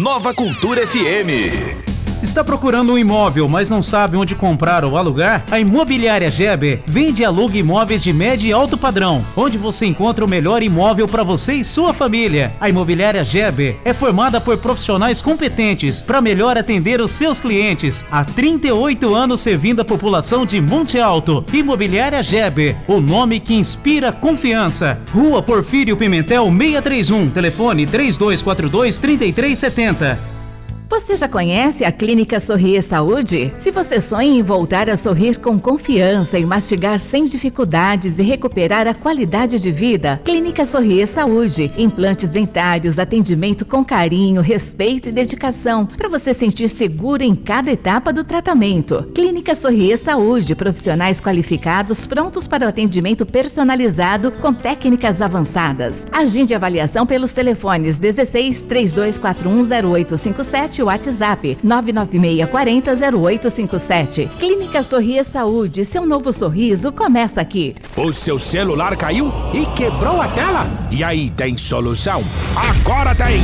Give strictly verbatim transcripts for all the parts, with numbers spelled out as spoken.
Nova Cultura F M. Está procurando um imóvel, mas não sabe onde comprar ou alugar? A Imobiliária Geber vende e aluga imóveis de médio e alto padrão, onde você encontra o melhor imóvel para você e sua família. A Imobiliária Geber é formada por profissionais competentes para melhor atender os seus clientes. Há trinta e oito anos servindo a população de Monte Alto. Imobiliária Geber, o nome que inspira confiança. Rua Porfírio Pimentel seiscentos e trinta e um, telefone três dois quatro dois, três três sete zero. Você já conhece a Clínica Sorrir Saúde? Se você sonha em voltar a sorrir com confiança e mastigar sem dificuldades e recuperar a qualidade de vida, Clínica Sorrir Saúde. Implantes dentários, atendimento com carinho, respeito e dedicação, para você sentir seguro em cada etapa do tratamento. Clínica Sorrir Saúde, profissionais qualificados prontos para o atendimento personalizado com técnicas avançadas. Agende avaliação pelos telefones dezesseis, três dois quatro um, zero oito cinco sete, WhatsApp nove nove seis quatro zero, zero oito cinco sete. Clínica Sorrir Saúde, seu novo sorriso começa aqui. O seu celular caiu e quebrou a tela? E aí, tem solução? Agora tem!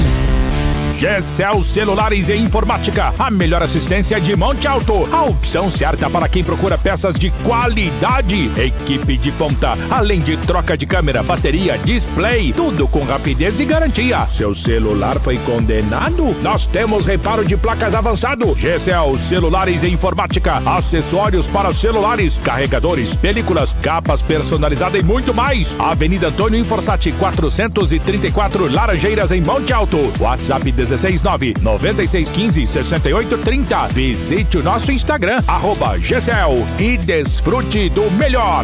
G C L Celulares e Informática, a melhor assistência de Monte Alto. A opção certa para quem procura peças de qualidade. Equipe de ponta, além de troca de câmera, bateria, display, tudo com rapidez e garantia. Seu celular foi condenado? Nós temos reparo de placas avançado. G C L Celulares e Informática, acessórios para celulares, carregadores, películas, capas personalizadas e muito mais. Avenida Antônio Inforsati, quatrocentos e trinta e quatro, Laranjeiras, em Monte Alto. WhatsApp dezesseis nove, nove seis um cinco, seis oito três zero. Visite o nosso Instagram, arroba G C L, e desfrute do melhor.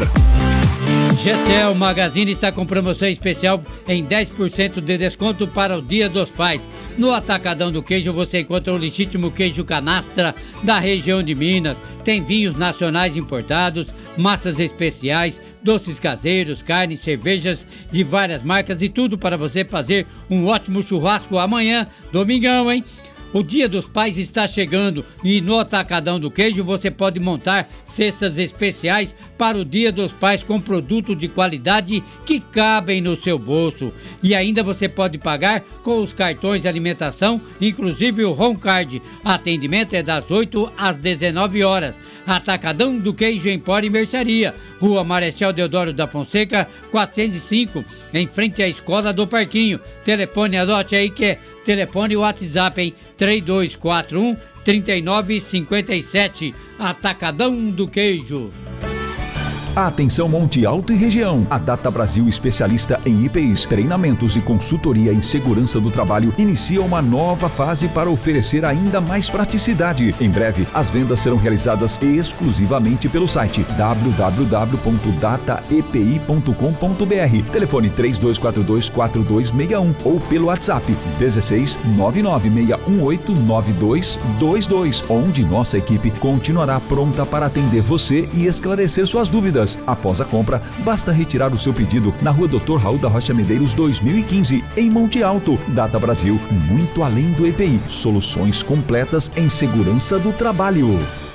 G C L Magazine está com promoção especial em dez por cento de desconto para o Dia dos Pais. No Atacadão do Queijo você encontra o legítimo queijo canastra da região de Minas. Tem vinhos nacionais importados, massas especiais, doces caseiros, carnes, cervejas de várias marcas e tudo para você fazer um ótimo churrasco amanhã, domingão, hein? O Dia dos Pais está chegando e no Atacadão do Queijo você pode montar cestas especiais para o Dia dos Pais com produto de qualidade que cabem no seu bolso. E ainda você pode pagar com os cartões de alimentação, inclusive o Home Card. Atendimento é das oito às dezenove horas. Atacadão do Queijo Empório e Mercearia, Rua Marechal Deodoro da Fonseca, quatrocentos e cinco, em frente à Escola do Parquinho. Telefone, anote aí que é telefone e WhatsApp, hein? três dois quatro um, três nove cinco sete. Atacadão do Queijo. Atenção Monte Alto e região. A Data Brasil, especialista em I P Is, treinamentos e consultoria em segurança do trabalho, inicia uma nova fase para oferecer ainda mais praticidade. Em breve, as vendas serão realizadas exclusivamente pelo site w w w ponto data e p i ponto com ponto b r, telefone três dois quatro dois, quatro dois seis um ou pelo WhatsApp dezesseis, nove nove seis um oito, nove dois dois dois, onde nossa equipe continuará pronta para atender você e esclarecer suas dúvidas. Após a compra, basta retirar o seu pedido na Rua doutor Raul da Rocha Medeiros dois mil e quinze, em Monte Alto. Data Brasil, muito além do E P I. Soluções completas em segurança do trabalho.